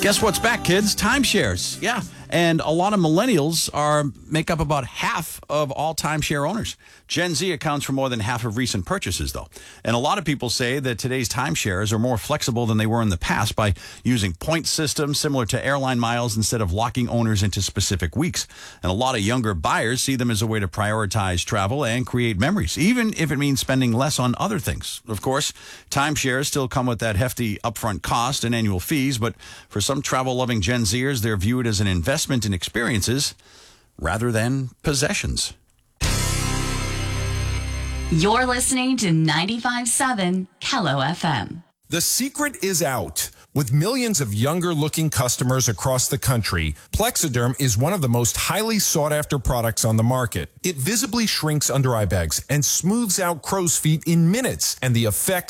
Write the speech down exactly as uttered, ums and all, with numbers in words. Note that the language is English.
Guess what's back, kids? Timeshares. Yeah. And a lot of millennials are make up about half of all timeshare owners. Gen Z accounts for more than half of recent purchases, though. And a lot of people say that today's timeshares are more flexible than they were in the past by using point systems similar to airline miles instead of locking owners into specific weeks. And a lot of younger buyers see them as a way to prioritize travel and create memories, even if it means spending less on other things. Of course, timeshares still come with that hefty upfront cost and annual fees, but for some travel-loving Gen Zers, they're viewed as an investment in experiences rather than possessions. You're listening to ninety-five point seven Kello F M. The secret is out. With millions of younger-looking customers across the country, Plexiderm is one of the most highly sought-after products on the market. It visibly shrinks under eye bags and smooths out crow's feet in minutes, and the effect